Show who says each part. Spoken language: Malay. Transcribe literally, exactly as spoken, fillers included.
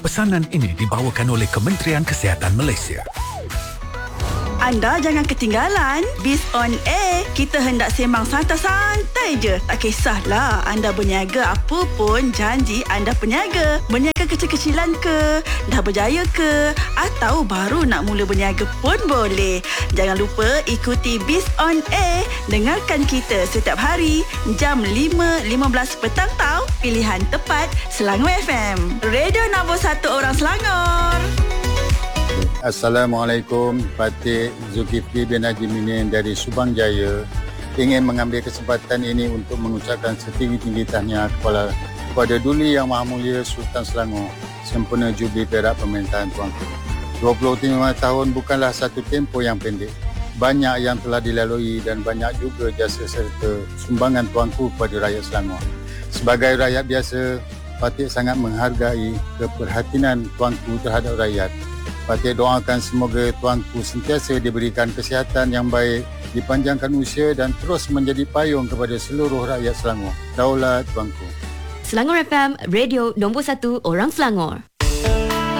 Speaker 1: Pesanan ini dibawakan oleh Kementerian Kesihatan Malaysia.
Speaker 2: Anda jangan ketinggalan Biz on Air. Kita hendak sembang santai-santai je. Tak kisahlah anda berniaga apa pun, janji anda peniaga. Berniaga kecil-kecilan ke, dah berjaya ke, atau baru nak mula berniaga pun boleh. Jangan lupa ikuti Biz on Air. Dengarkan kita setiap hari jam lima lima belas petang tau. Pilihan tepat Selangor F M. Radio nombor satu orang Selangor.
Speaker 3: Assalamualaikum, Fatih Zulkifli bin Haji Minin dari Subang Jaya ingin mengambil kesempatan ini untuk mengucapkan setinggi-tinggi tahniah kepada, kepada Duli Yang Maha Mulia Sultan Selangor sempena Jubli Perak Pemerintahan Tuanku. dua puluh lima tahun bukanlah satu tempoh yang pendek. Banyak yang telah dilalui dan banyak juga jasa serta sumbangan Tuanku kepada rakyat Selangor. Sebagai rakyat biasa, Fatih sangat menghargai keperhatian Tuanku terhadap rakyat. Fatih doakan semoga Tuanku sentiasa diberikan kesihatan yang baik, dipanjangkan usia dan terus menjadi payung kepada seluruh rakyat Selangor. Daulat Tuanku.
Speaker 4: Selangor F M, radio nombor satu orang Selangor.